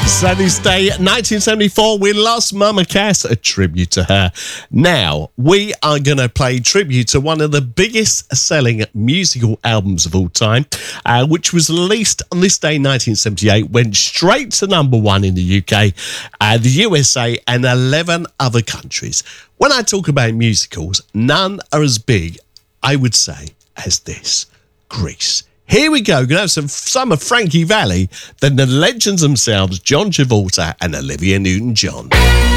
So this day, 1974, we lost Mama Cass, a tribute to her. Now, we are going to play tribute to one of the biggest selling musical albums of all time, which was released on this day, 1978, went straight to number one in the UK, the USA, and 11 other countries. When I talk about musicals, none are as big, I would say, as this, Grease. Here we go. We're going to have some of Frankie Valli, then the legends themselves, John Travolta and Olivia Newton-John.